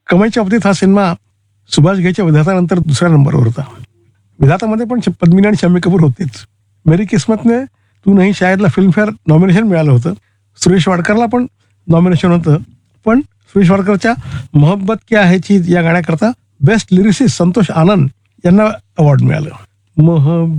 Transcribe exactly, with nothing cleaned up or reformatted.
कमाईच्या बाबतीत हा सिनेमा सुभाष घाईच्या विधातानंतर दुसऱ्या नंबरवर होता. विधातामध्ये पण पद्मिनी आणि शम्मी कपूर होतेच. मेरी किस्मतने तू नाही शायदला फिल्मफेअर नॉमिनेशन मिळालं होतं. सुरेश वाडकरला पण नॉमिनेशन होतं, पण सुरेश वाडकरच्या मोहब्बत क्या हैची या गाण्याकरता बेस्ट लिरिसिस्ट संतोष आनंद यांना अवॉर्ड मिळालं. मोहब्बत